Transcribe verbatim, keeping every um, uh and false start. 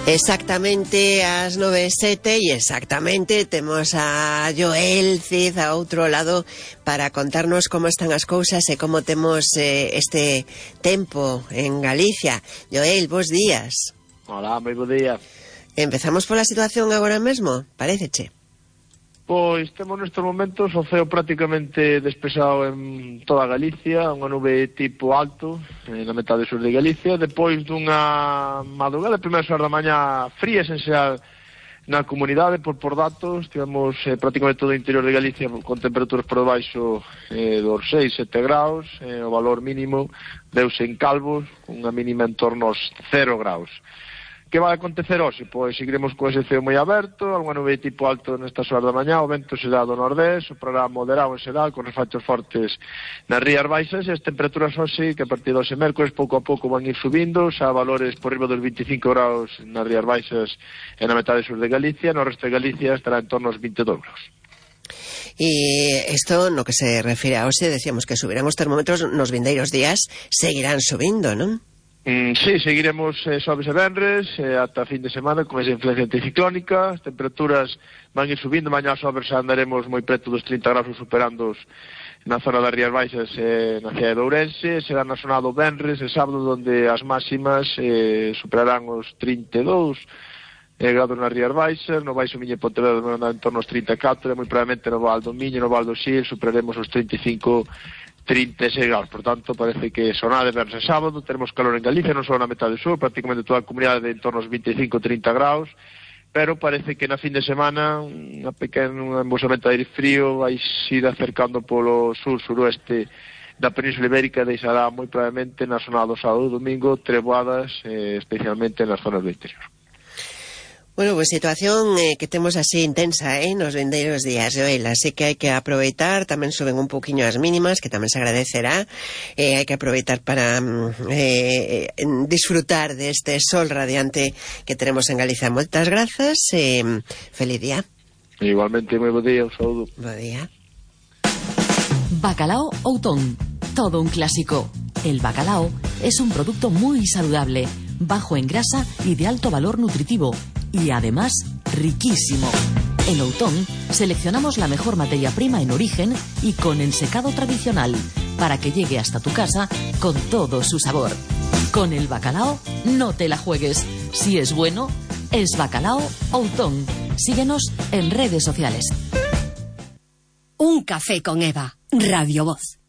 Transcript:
Exactamente ás nove e sete e exactamente temos a Joel Cid a outro lado para contarnos como están as cousas e como temos eh, este tempo en Galicia. Joel, bons días. Hola, moi bo día. Empezamos pola situación agora mesmo, paréceche? Pois temos nestes momentos o ceo prácticamente despexado en toda Galicia, unha nube tipo alto na metade sur de Galicia, depois dunha madrugada, primeiras horas da mañá frías en xeral na comunidade, por, por datos, tivemos eh, prácticamente todo o interior de Galicia con temperaturas por debaixo eh, dos seis, sete graus, eh, o valor mínimo deuse en Calvos, unha mínima en torno aos cero graus. Que vai acontecer hoxe? Pois seguiremos con ese ceo moi aberto, algunha nube tipo alto nestas horas da mañá, o vento será do nordés, soprará moderado en xeral, con refachos fortes nas rías baixas, e as temperaturas hoxe, que a partir de hoxe mércores, pouco a pouco van ir subindo, xa valores por riba dos vinte e cinco graus nas rías baixas e na metade sur de Galicia, no resto de Galicia estará en torno aos vinte e dous graus. E isto, no que se refire a hoxe, decíamos que subirán os termómetros nos vindeiros días, seguirán subindo, non? Mm, sí, seguiremos eh, xoves e venres eh, ata fin de semana con esa influencia anticiclónica. As temperaturas van ir subindo, mañá xoves andaremos moi preto dos trinta graus, superando na zona das Rías Baixas eh, na cidade de Ourense. Será na zona do venres e sábado onde as máximas eh, superarán os trinta e dous eh, grados nas Rías Baixas. No Baixo Miño e Pontevedra van andar en torno aos trinta e catro, e moi probablemente no Val do Miño, no Val do Sil superaremos os trinta e cinco, trinta e seis graus. Por tanto, parece que sonade verse sábado, teremos calor en Galicia, non só na metade sur, prácticamente toda a comunidade de en torno aos vinte e cinco, trinta graus, pero parece que na fin de semana unha pequena embosamento de aire frío vai ir acercando polo sur-suroeste da Península Ibérica, deixará moi probablemente na zona do sábado e domingo treboadas, eh, especialmente nas zonas do interior. Bueno, pues situación eh, que temos así intensa, eh, nos vindeiros días, Joel, así que hai que aproveitar, tamén suben un poquinho as mínimas, que tamén se agradecerá, eh, hai que aproveitar para eh, disfrutar deste sol radiante que tenemos en Galicia. Moitas grazas, eh, feliz día. Igualmente, moi bo día, un saúdo. Bo día. Bacalao Outón, todo un clásico. El bacalao es un producto muy saludable, bajo en grasa y de alto valor nutritivo, y además riquísimo. En Outón seleccionamos la mejor materia prima en origen y con ensecado tradicional para que llegue hasta tu casa con todo su sabor. Con el bacalao no te la juegues. Si es bueno, es Bacalao Outón. Síguenos en redes sociales. Un café con Eva, Radio Voz.